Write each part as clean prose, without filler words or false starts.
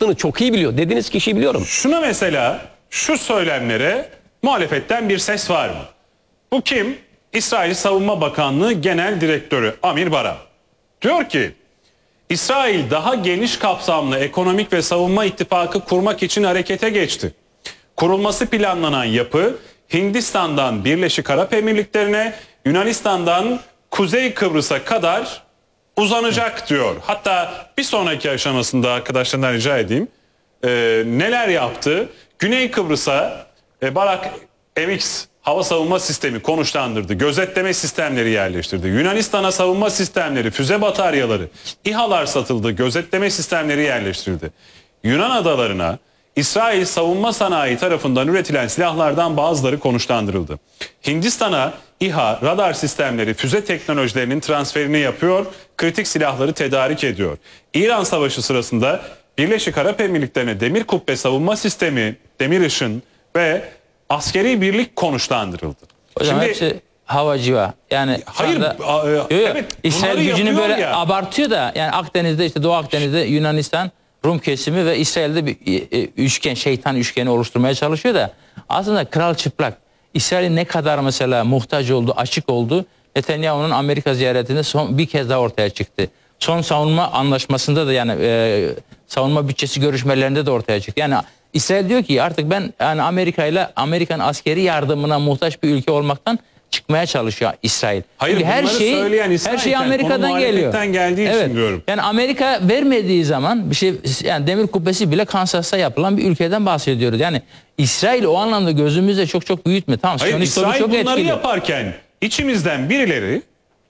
yaptığını çok iyi biliyor. Dediğiniz kişiyi biliyorum. Şuna mesela, şu söylemlere muhalefetten bir ses var mı? Bu kim? İsrail Savunma Bakanlığı Genel Direktörü Amir Bara. Diyor ki, İsrail daha geniş kapsamlı ekonomik ve savunma ittifakı kurmak için harekete geçti. Kurulması planlanan yapı Hindistan'dan Birleşik Arap Emirlikleri'ne, Yunanistan'dan Kuzey Kıbrıs'a kadar uzanacak diyor. Hatta bir sonraki aşamasında arkadaşlarından rica edeyim. Neler yaptı? Güney Kıbrıs'a Barak MX hava savunma sistemi konuşlandırdı. Gözetleme sistemleri yerleştirdi. Yunanistan'a savunma sistemleri, füze bataryaları, İHA'lar satıldı. Gözetleme sistemleri yerleştirdi. Yunan adalarına İsrail savunma sanayi tarafından üretilen silahlardan bazıları konuşlandırıldı. Hindistan'a İHA, radar sistemleri, füze teknolojilerinin transferini yapıyor, kritik silahları tedarik ediyor. İran Savaşı sırasında Birleşik Arap Emirlikleri'ne demir kubbe savunma sistemi, demir ışın ve askeri birlik konuşlandırıldı. Hocam hepsi havacıva. Yani hayır, evet, İsrail gücünü böyle ya abartıyor da, yani Akdeniz'de, işte Doğu Akdeniz'de Yunanistan, Rum kesimi ve İsrail'de bir üçgen, şeytan üçgeni oluşturmaya çalışıyor da aslında kral çıplak. İsrail ne kadar mesela muhtaç oldu, açık oldu. Netanyahu'nun Amerika ziyaretinde bir kez daha ortaya çıktı. Son savunma anlaşmasında da, yani savunma bütçesi görüşmelerinde de ortaya çıktı. Yani İsrail diyor ki artık ben, yani Amerikan askeri yardımına muhtaç bir ülke olmaktan çıkmaya çalışıyor İsrail. Hayır, çünkü her şey Amerika'dan geliyor. Evet. Için diyorum. Yani Amerika vermediği zaman bir şey, yani demir kubbesi bile Kansas'ta yapılan bir ülkeden bahsediyoruz. Yani İsrail o anlamda gözümüzde çok büyütme. Tamam. Hayır, İsrail çok bunları etkili yaparken içimizden birileri,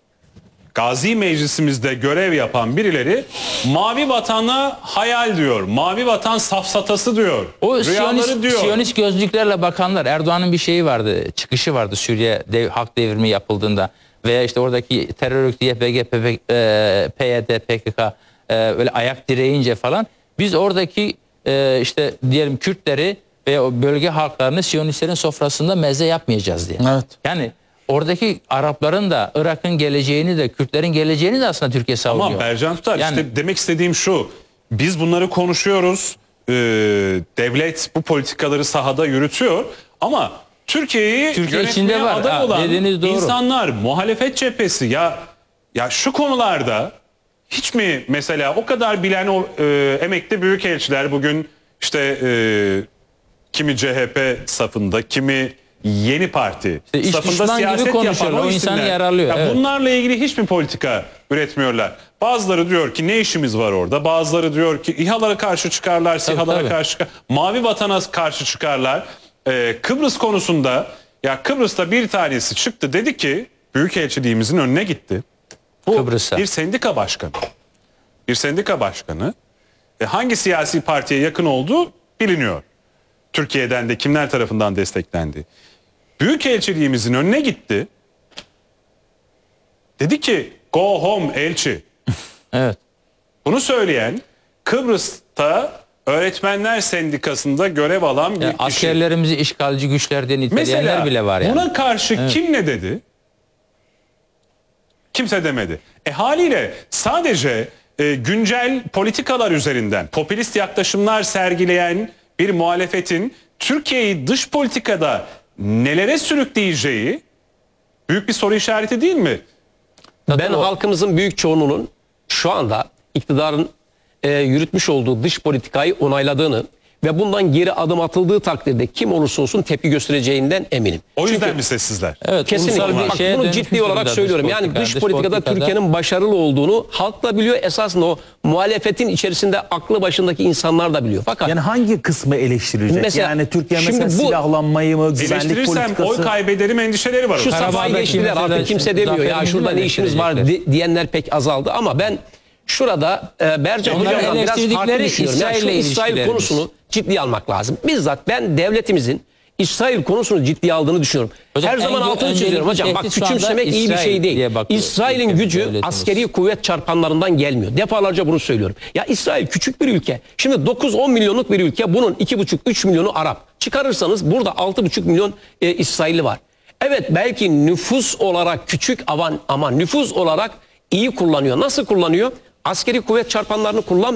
Gazi Meclisimizde görev yapan birileri mavi vatana hayal diyor. Mavi vatan safsatası diyor. O rüyaları diyor. Siyonist gözlüklerle bakanlar, Erdoğan'ın bir şeyi vardı, çıkışı vardı Suriye hak devrimi yapıldığında veya işte oradaki terör örgütü YPG, PYD, PKK öyle ayak direyince falan, biz oradaki işte diyelim Kürtleri ve o bölge halklarını Siyonistlerin sofrasında meze yapmayacağız diye. Evet. Yani oradaki Arapların da, Irak'ın geleceğini de, Kürtlerin geleceğini de aslında Türkiye savunuyor. Ama Bercan Tutar, yani, işte demek istediğim şu. Biz bunları konuşuyoruz. Devlet bu politikaları sahada yürütüyor. Ama Türkiye yönetmeye aday olan insanlar, muhalefet cephesi ya şu konularda hiç mi mesela o kadar bilen o emekli büyükelçiler bugün işte kimi CHP safında, kimi Yeni Parti İşte safında siyaset yapan o insan isimler, yararlıyor. Evet. Bunlarla ilgili hiçbir politika üretmiyorlar. Bazıları diyor ki ne işimiz var orada. Bazıları diyor ki İHA'lara karşı çıkarlar, SİHA'lara karşı çıkarlar. Mavi vatana karşı çıkarlar. Kıbrıs konusunda, ya Kıbrıs'ta bir tanesi çıktı, dedi ki büyükelçiliğimizin önüne gitti. Bu Kıbrıs'a bir sendika başkanı. Bir sendika başkanı. Hangi siyasi partiye yakın olduğu biliniyor. Türkiye'den de kimler tarafından desteklendi. Büyükelçiliğimizin önüne gitti. Dedi ki go home elçi. Evet. Bunu söyleyen Kıbrıs'ta Öğretmenler Sendikası'nda görev alan bir kişi. Askerlerimizi işgalci güçler diye niteleyenler bile var yani. Buna karşı kim ne dedi? Kimse demedi. Haliyle sadece güncel politikalar üzerinden popülist yaklaşımlar sergileyen bir muhalefetin Türkiye'yi dış politikada nelere sürükleyeceği büyük bir soru işareti değil mi? Ben halkımızın büyük çoğunluğunun şu anda iktidarın yürütmüş olduğu dış politikayı onayladığını ve bundan geri adım atıldığı takdirde kim olursa olsun tepki göstereceğinden eminim. O yüzden mi sessizler? Evet, kesinlikle. Bak, bunu ciddi olarak söylüyorum. Yani dış politikada Türkiye'nin başarılı olduğunu halk da biliyor. Esasında o muhalefetin içerisinde aklı başındaki insanlar da biliyor. Fakat yani hangi kısmı eleştirilecek? Mesela, yani Türkiye mesela silahlanmayı mı, güvenlik politikası? Oy kaybederim endişeleri var. Şu safhayı geçtiler, artık kimse demiyor ya şurada ne işimiz var diyenler pek azaldı. Ama ben şurada Bercan Hocam'dan biraz farklı düşünüyorum. Yani şu İsrail konusunu ciddiye almak lazım. Bizzat ben devletimizin İsrail konusunu ciddiye aldığını düşünüyorum. Hocam, her zaman altını çiziyorum hocam. Bak, küçümsemek iyi bir şey değil. İsrail'in gücü askeri kuvvet çarpanlarından gelmiyor. Defalarca bunu söylüyorum. Ya İsrail küçük bir ülke. Şimdi 9-10 milyonluk bir ülke. Bunun 2,5-3 milyonu Arap. Çıkarırsanız burada 6,5 milyon İsrailli var. Evet, belki nüfus olarak küçük ama nüfus olarak iyi kullanıyor. Nasıl kullanıyor? Askeri kuvvet çarpanlarını kullanmıyor.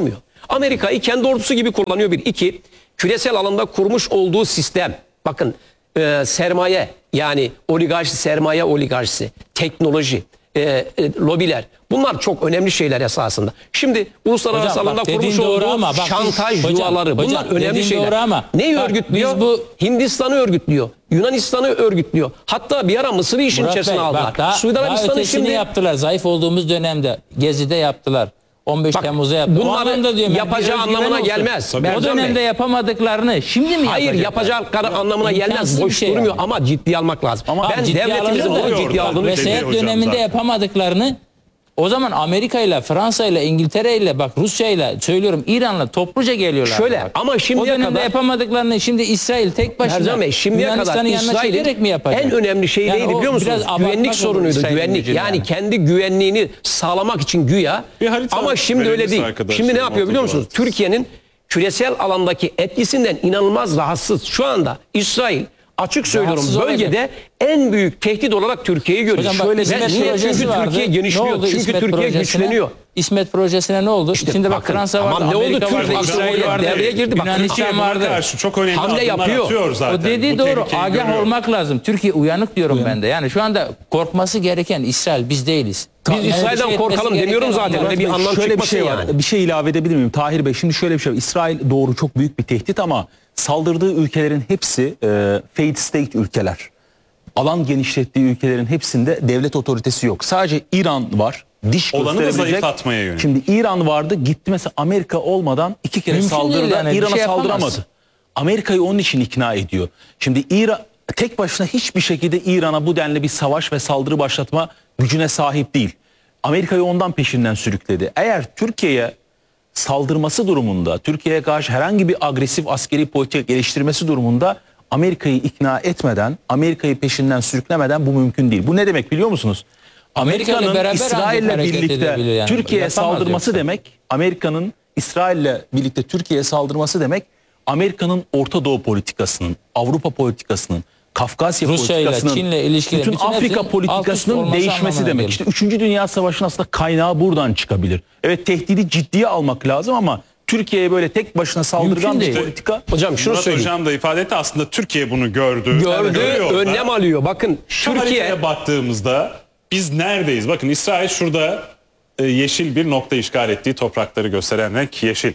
Amerika'yı kendi ordusu gibi kullanıyor bir. İki, küresel alanda kurmuş olduğu sistem. Bakın sermaye, yani oligarşi, sermaye oligarşisi, teknoloji, lobiler. Bunlar çok önemli şeyler esasında. Şimdi uluslararası alanda kurmuş olduğu şantaj yuvaları. Bunlar önemli şeyler. Ama, neyi örgütlüyor? Hindistan'ı örgütlüyor. Yunanistan'ı örgütlüyor. Hatta bir ara Mısır'ı işin içerisine aldılar. Suudi Arabistan'ı şimdi yaptılar. Zayıf olduğumuz dönemde Gezi'de yaptılar. 15 Temmuz'da yaptılar. Bunları yapacağı anlamına gelmez. O dönemde yapamadıklarını şimdi mi yapacaklar? Hayır, yapacakları anlamına gelmez. Boş durmuyor ama ciddiye almak lazım. Ama ben devletimizin bunu ciddiye aldığını düşünüyorum. Vesayet döneminde yapamadıklarını o zaman Amerika ile, Fransa ile, İngiltere ile, bak Rusya ile, söylüyorum İran'la topluca geliyorlar. Şöyle bak. ama şimdiye o dönemde kadar yapamadıklarını şimdi İsrail tek başına şimdiye kadar İsrail'in mi yapacak? En önemli şey neydi biliyor musunuz? Güvenlik sorunuydu. Güvenlik. Yani kendi güvenliğini sağlamak için güya. Ama şimdi öyle değil. Şimdi ne yapıyor biliyor musunuz? Türkiye'nin küresel alandaki etkisinden inanılmaz rahatsız. Şu anda İsrail, açık söylüyorum, bölgede en büyük tehdit olarak Türkiye'yi görüyor. Çünkü Türkiye genişliyor. Çünkü Türkiye güçleniyor. İsmet projesine ne oldu? İşte şimdi bak Fransa vardı, Amerika vardı, İsrail vardı, devreye girdi. Yunanistan vardı. Çok önemli hamle yapıyor. Zaten. O dediği doğru. Agah olmak lazım. Türkiye uyanık diyorum ben de. Yani şu anda korkması gereken İsrail, biz değiliz. Biz İsrail'den korkalım demiyorum zaten. Öyle bir anlam şöyle bir çıkmasın şey yani. var. Bir şey ilave edebilir miyim Tahir Bey? Şimdi şöyle bir şey var. İsrail doğru çok büyük bir tehdit ama saldırdığı ülkelerin hepsi failed state ülkeler. Alan genişlettiği ülkelerin hepsinde devlet otoritesi yok. Sadece İran var. Diş olanı da zayıflatmaya yönelik. Şimdi İran vardı, gitti mesela Amerika olmadan 2 kere saldırdı. Yani İran'a saldıramadı. Amerika'yı onun için ikna ediyor. Şimdi İran tek başına hiçbir şekilde İran'a bu denli bir savaş ve saldırı başlatma gücüne sahip değil. Amerika'yı ondan peşinden sürükledi. Eğer Türkiye'ye saldırması durumunda, Türkiye'ye karşı herhangi bir agresif askeri politika geliştirmesi durumunda Amerika'yı ikna etmeden, Amerika'yı peşinden sürüklemeden bu mümkün değil. Bu ne demek biliyor musunuz? Amerika'nın İsrail'le birlikte Türkiye'ye saldırması demek, Amerika'nın İsrail'le birlikte Türkiye'ye saldırması demek, Amerika'nın Orta Doğu politikasının, Avrupa politikasının, Kafkasya politikasının, Çin'le ilişkiler, bütün Afrika politikasının değişmesi demek. İşte 3. Dünya Savaşı'nın aslında kaynağı buradan çıkabilir. Evet, tehdidi ciddiye almak lazım ama Türkiye'ye böyle tek başına saldırgan bir politika. Hocam şunu söyleyeyim. Hocam da ifade etti, aslında Türkiye bunu gördü, önlem alıyor. Bakın Türkiye'ye baktığımızda biz neredeyiz? Bakın İsrail şurada yeşil bir nokta işgal ettiği toprakları gösteren renk yeşil.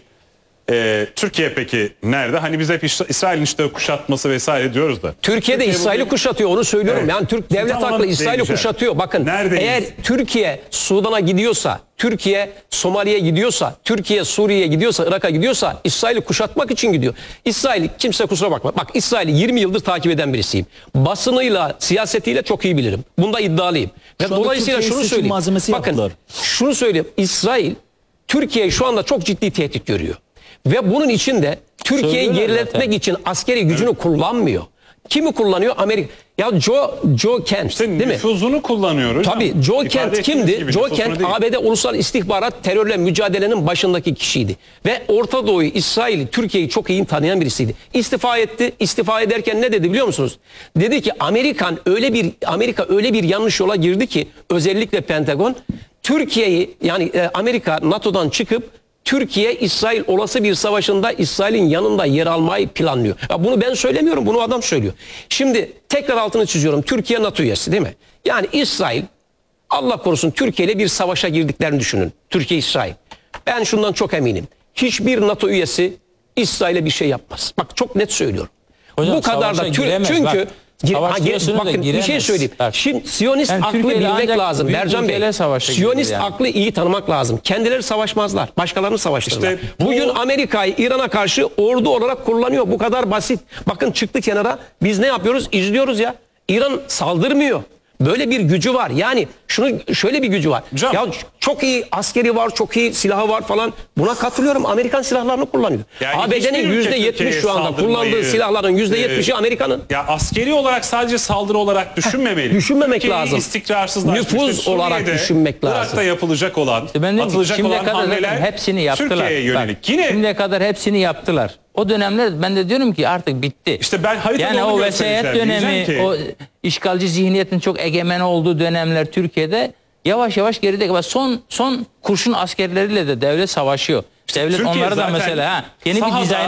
Türkiye peki nerede? Hani biz hep İsrail'in işte kuşatması vesaire diyoruz da. Türkiye de İsrail'i kuşatıyor, onu söylüyorum. Evet. Yani Türk devlet aklı İsrail'i kuşatıyor. Bakın neredeyiz? Eğer Türkiye Sudan'a gidiyorsa, Türkiye Somali'ye gidiyorsa, Türkiye Suriye'ye gidiyorsa, Irak'a gidiyorsa İsrail'i kuşatmak için gidiyor. İsrail, kimse kusura bakma. Bak, İsrail'i 20 yıldır takip eden birisiyim. Basınıyla, siyasetiyle çok iyi bilirim. Bunda iddialıyım. Ve dolayısıyla şunu söyleyeyim. Bakın şunu söyleyeyim. İsrail Türkiye'yi şu anda çok ciddi tehdit görüyor. Ve bunun için de Türkiye'yi geriletmek için askeri gücünü kullanmıyor. Kimi kullanıyor? Amerika. Ya Joe Kent, işte değil mi? Nüfuzunu kullanıyoruz. Tabii Joe Kent kimdi? Joe Kent ABD Ulusal İstihbarat Terörle Mücadelenin başındaki kişiydi. Ve Orta Doğu'yu, İsrail'i, Türkiye'yi çok iyi tanıyan birisiydi. İstifa etti. İstifa ederken ne dedi biliyor musunuz? Dedi ki Amerika öyle bir yanlış yola girdi ki, özellikle Pentagon, Türkiye'yi, yani Amerika NATO'dan çıkıp Türkiye İsrail olası bir savaşında İsrail'in yanında yer almayı planlıyor. Ya bunu ben söylemiyorum, bunu adam söylüyor. Şimdi tekrar altını çiziyorum. Türkiye NATO üyesi değil mi? Yani İsrail, Allah korusun, Türkiye ile bir savaşa girdiklerini düşünün. Türkiye İsrail. Ben şundan çok eminim. Hiçbir NATO üyesi İsrail'e bir şey yapmaz. Bak, çok net söylüyorum. Hocam, bu kadar da çünkü bakın bir şey söyleyeyim. Şimdi Siyonist aklı bilmek lazım Bercan Bey. Siyonist aklı iyi tanımak lazım. Kendileri savaşmazlar. Başkalarını savaştırırlar. İşte bugün Amerika'yı İran'a karşı ordu olarak kullanıyor. Bu kadar basit. Bakın, çıktı kenara. Biz ne yapıyoruz? İzliyoruz ya. İran saldırmıyor. Böyle bir gücü var. Yani şöyle bir gücü var. Hocam, ya çok iyi askeri var, çok iyi silahı var falan. Buna katılıyorum. Amerikan silahlarını kullanıyor. Yani ABD'nin %70 şu anda kullandığı silahların %70'i Amerika'nın. Ya askeri olarak sadece saldırı olarak düşünmemeli. Düşünmemek lazım. İstikrarsızlaşmış. Nüfuz olarak düşünmek lazım. Irak'ta yapılacak olan, atılacak olan hamleler hepsini yaptılar. Türkiye'ye yönelik. Bak, şimdiye kadar hepsini yaptılar. O dönemler, ben de diyorum ki artık bitti. İşte ben haritada yani o vesayet dönemi, o işgalci zihniyetin çok egemen olduğu dönemler Türkiye'de yavaş yavaş geride. Son kurşun askerleriyle de devlet savaşıyor. Devlet Türkiye onları da zaten mesela yeni bir sahada dizayn